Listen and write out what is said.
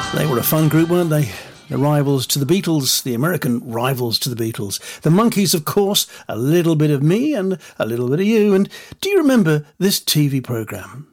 They were a fun group, weren't they? The rivals to the Beatles, the American rivals to the Beatles. The Monkees, of course, a little bit of me and a little bit of you. And do you remember this TV programme?